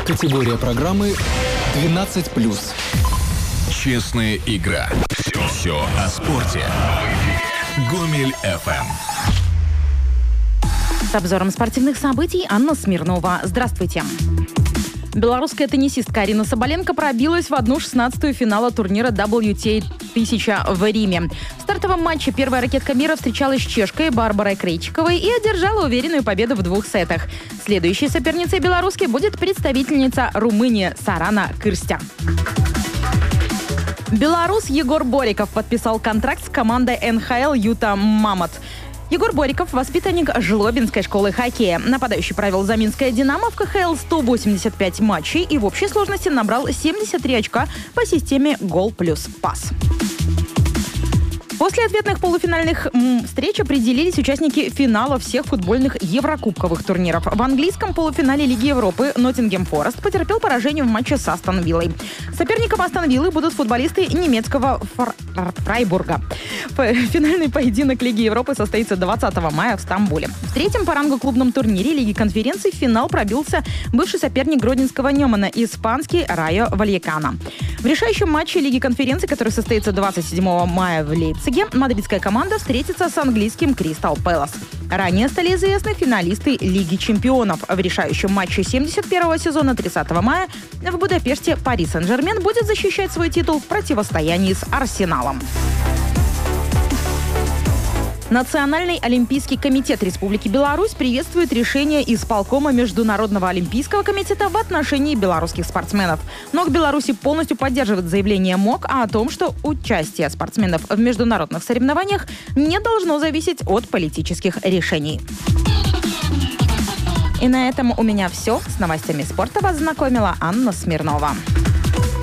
Категория программы 12+. Честная игра. Все о спорте. Гомель FM. С обзором спортивных событий Анна Смирнова. Здравствуйте. Белорусская теннисистка Арина Соболенко пробилась в 1/16 финала турнира WTA 1000 в Риме. В стартовом матче первая ракетка мира встречалась с чешкой Барбарой Крейчиковой и одержала уверенную победу в 2 сетах. Следующей соперницей белоруски будет представительница Румынии Сарана Кырстя. Белорус Егор Бориков подписал контракт с командой НХЛ Юта Маммот. Егор Бориков – воспитанник Жлобинской школы хоккея. Нападающий провел за Минское «Динамо» в КХЛ 185 матчей и в общей сложности набрал 73 очка по системе «Гол плюс пас». После ответных полуфинальных встреч определились участники финала всех футбольных еврокубковых турниров. В английском полуфинале Лиги Европы Ноттингем Форест потерпел поражение в матче с Астон Виллой. Соперником Астон Виллы будут футболисты немецкого Фрайбурга. Финальный поединок Лиги Европы состоится 20 мая в Стамбуле. В третьем по рангу клубном турнире Лиги конференций в финал пробился бывший соперник гродненского Немана, испанский Райо Вальекано. В решающем матче Лиги конференций, который состоится 27 мая в Лейпциге, мадридская команда встретится с английским Кристал Пэлас. Ранее стали известны финалисты Лиги чемпионов. В решающем матче 71-го сезона 30 мая в Будапеште Пари Сен-Жермен будет защищать свой титул в противостоянии с Арсеналом. Национальный олимпийский комитет Республики Беларусь приветствует решение исполкома Международного олимпийского комитета в отношении белорусских спортсменов. МОК Беларуси полностью поддерживает заявление МОК о том, что участие спортсменов в международных соревнованиях не должно зависеть от политических решений. И на этом у меня все. С новостями спорта вас знакомила Анна Смирнова.